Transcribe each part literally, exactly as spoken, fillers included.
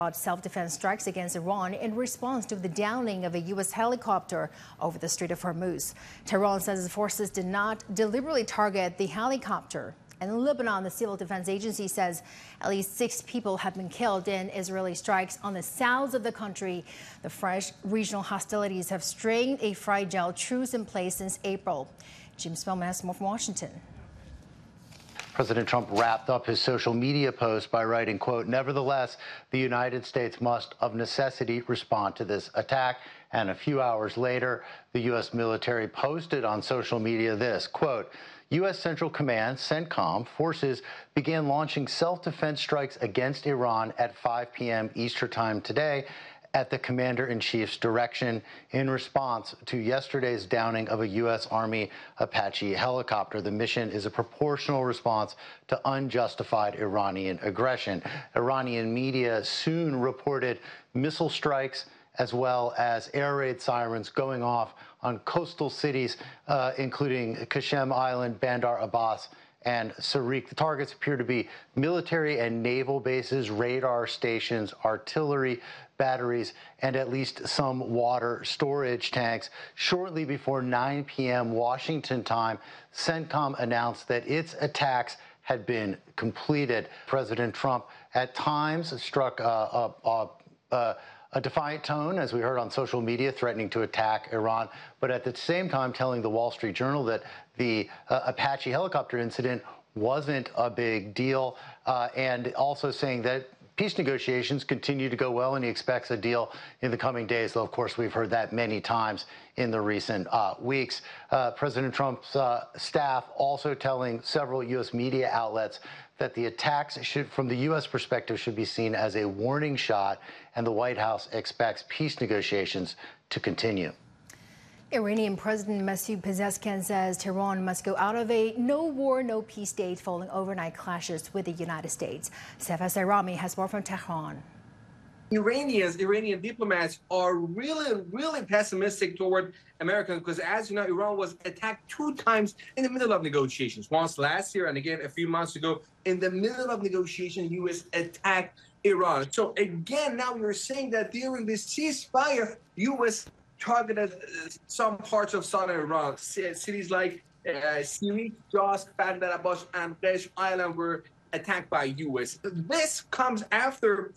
Self-defense strikes against Iran in response to the downing of a U S helicopter over the Strait of Hormuz. Tehran says its forces did not deliberately target the helicopter. And in Lebanon, the Civil Defense Agency says at least six people have been killed in Israeli strikes on the south of the country. The fresh regional hostilities have strained a fragile truce in place since April. Jim Spellman has more from Washington. President Trump wrapped up his social media post by writing, quote, "Nevertheless, the United States must of necessity respond to this attack." And a few hours later, the U S military posted on social media this, quote, "U S Central Command, CENTCOM, forces began launching self-defense strikes against Iran at five p m Eastern Time today at the Commander-in-Chief's direction in response to yesterday's downing of a U S Army Apache helicopter. The mission is a proportional response to unjustified Iranian aggression." Iranian media soon reported missile strikes as well as air raid sirens going off on coastal cities, uh, including Qasem Island, Bandar Abbas, and Sarik. The targets appear to be military and naval bases, radar stations, artillery batteries, and at least some water storage tanks. Shortly before nine p m Washington time, CENTCOM announced that its attacks had been completed. President Trump at times struck a, a, a, a a defiant tone, as we heard on social media, threatening to attack Iran, but at the same time telling the Wall Street Journal that the uh, Apache helicopter incident wasn't a big deal, uh, and also saying that peace negotiations continue to go well and he expects a deal in the coming days, though, of course, we've heard that many times in the recent uh, weeks. Uh, President Trump's uh, staff also telling several U S media outlets that the attacks should, from the U S perspective, should be seen as a warning shot, and the White House expects peace negotiations to continue. Iranian President Masoud Pezeshkian says Tehran must go out of a no-war, no-peace state following overnight clashes with the United States. Safa Sairami has more from Tehran. Iranians, Iranian diplomats are really, really pessimistic toward America because, as you know, Iran was attacked two times in the middle of negotiations. Once last year and again a few months ago. In the middle of negotiation, U S attacked Iran. So again, now we're saying that during this ceasefire, U S targeted some parts of southern Iran. Cities like uh, Sirik, Jas, Bandar Abbas, and Qeshm Island were attacked by U S. This comes after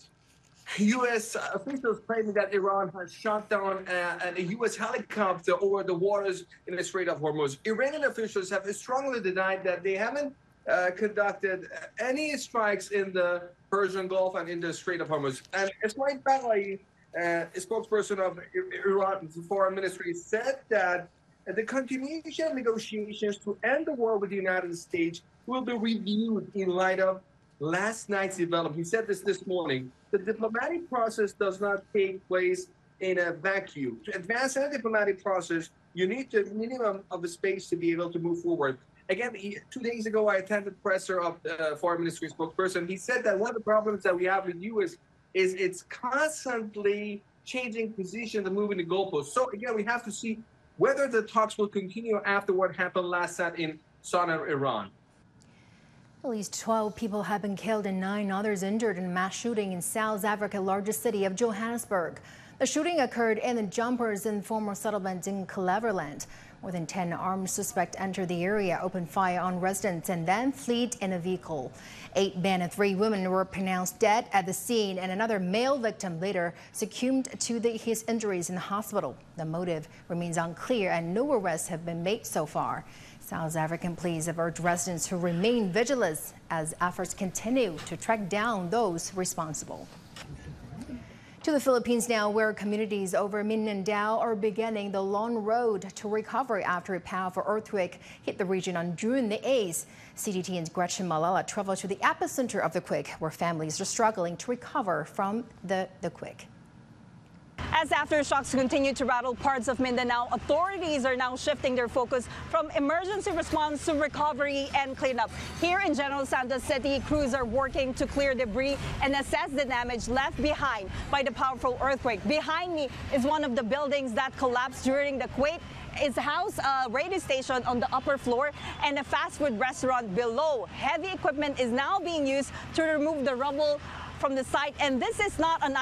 U S officials claiming that Iran has shot down uh, a U S helicopter over the waters in the Strait of Hormuz. Iranian officials have strongly denied that they haven't uh, conducted any strikes in the Persian Gulf and in the Strait of Hormuz. And Ismail Baghaei, uh, a spokesperson of Iran's foreign ministry, said that the continuation of negotiations to end the war with the United States will be reviewed in light of last night's development. He said this this morning. The diplomatic process does not take place in a vacuum. To advance a diplomatic process, you need the minimum of the space to be able to move forward. Again, he, two days ago, I attended presser of the foreign ministry spokesperson. He said that one of the problems that we have with U S is it's constantly changing position and moving the goalposts. So again, we have to see whether the talks will continue after what happened last night in southern Iran. At least twelve people have been killed and nine others injured in a mass shooting in South Africa's largest city of Johannesburg. The shooting occurred in the Jumpers informal settlement in Cleveland. More than ten armed suspects entered the area, opened fire on residents, and then fled in a vehicle. Eight men and three women were pronounced dead at the scene, and another male victim later succumbed to the, his injuries in the hospital. The motive remains unclear, and no arrests have been made so far. South African police have urged residents to remain vigilant as efforts continue to track down those responsible. To the Philippines now, where communities over Mindanao are beginning the long road to recovery after a powerful earthquake hit the region on June the eighth. C G T N's Gretchen Malala traveled to the epicenter of the quake, where families are struggling to recover from the, the quake. As aftershocks continue to rattle parts of Mindanao, authorities are now shifting their focus from emergency response to recovery and cleanup. Here in General Santos City, crews are working to clear debris and assess the damage left behind by the powerful earthquake. Behind me is one of the buildings that collapsed during the quake. It's housed a radio station on the upper floor and a fast food restaurant below. Heavy equipment is now being used to remove the rubble from the site, and this is not an